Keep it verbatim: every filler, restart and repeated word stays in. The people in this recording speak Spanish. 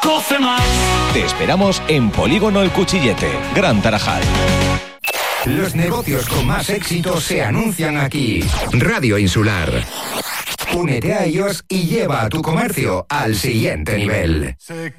Cofemar. Te esperamos en Polígono El Cuchillete, Gran Tarajal. Los negocios con más éxito se anuncian aquí. Radio Insular. Únete a ellos y lleva a tu comercio al siguiente nivel.